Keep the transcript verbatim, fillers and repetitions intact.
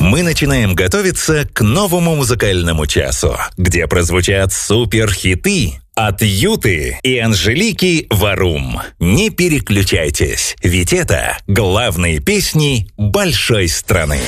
Мы начинаем готовиться к новому музыкальному часу, где прозвучат суперхиты от Юты и Анжелики Варум. Не переключайтесь, ведь это главные песни большой страны.